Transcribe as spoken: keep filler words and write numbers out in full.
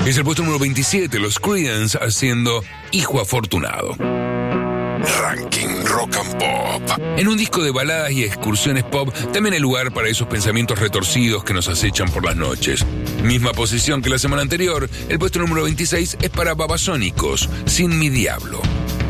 Es el puesto número veintisiete, los Creedence haciendo Hijo Afortunado. Ranking Rock and Pop. En un disco de baladas y excursiones pop también hay lugar para esos pensamientos retorcidos que nos acechan por las noches. Misma posición que la semana anterior, el puesto número veintiséis es para Babasónicos, Sin Mi Diablo.